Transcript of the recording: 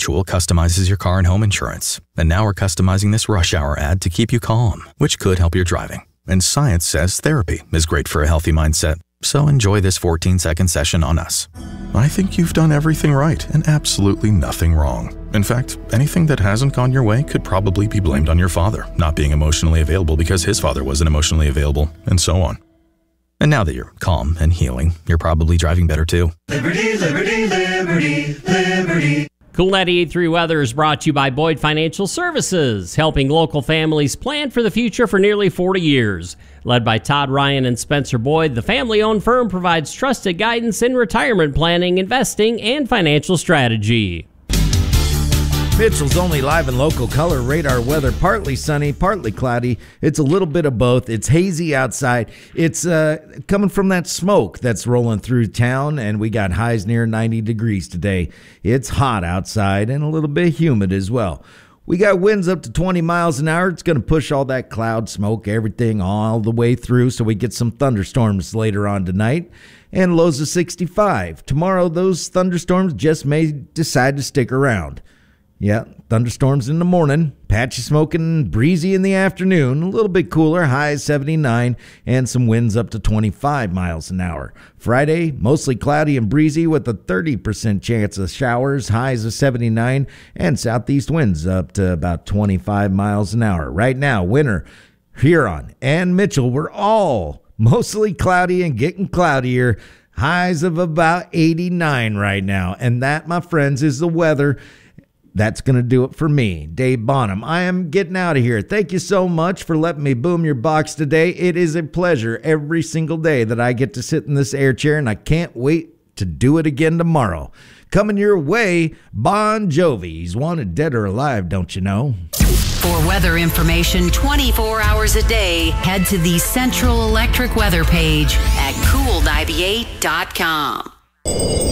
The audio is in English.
Mutual customizes your car and home insurance. And now we're customizing this rush hour ad to keep you calm, which could help your driving. And science says therapy is great for a healthy mindset. So enjoy this 14-second session on us. I think you've done everything right and absolutely nothing wrong. In fact, anything that hasn't gone your way could probably be blamed on your father not being emotionally available because his father wasn't emotionally available, and so on. And now that you're calm and healing, you're probably driving better too. Liberty, liberty, liberty, liberty. Cool 98.3 weather is brought to you by Boyd Financial Services, helping local families plan for the future for nearly 40 years. Led by Todd Ryan and Spencer Boyd, the family-owned firm provides trusted guidance in retirement planning, investing, and financial strategy. Mitchell's only live and local color radar weather. Partly sunny, partly cloudy. It's a little bit of both. It's hazy outside. It's coming from that smoke that's rolling through town, and we got highs near 90 degrees today. It's hot outside and a little bit humid as well. We got winds up to 20 miles an hour. It's going to push all that cloud, smoke, everything all the way through, so we get some thunderstorms later on tonight. And lows of 65. Tomorrow, those thunderstorms just may decide to stick around. Yeah, thunderstorms in the morning, patchy smoke and breezy in the afternoon, a little bit cooler, highs 79, and some winds up to 25 miles an hour. Friday, mostly cloudy and breezy with a 30% chance of showers, highs of 79, and southeast winds up to about 25 miles an hour. Right now, Winter, Huron, and Mitchell, we're all mostly cloudy and getting cloudier. Highs of about 89 right now, and that, my friends, is the weather. That's going to do it for me, Dave Bonham. I am getting out of here. Thank you so much for letting me boom your box today. It is a pleasure every single day that I get to sit in this air chair, and I can't wait to do it again tomorrow. Coming your way, Bon Jovi. He's wanted dead or alive, don't you know? For weather information 24 hours a day, head to the Central Electric weather page at cool98.com.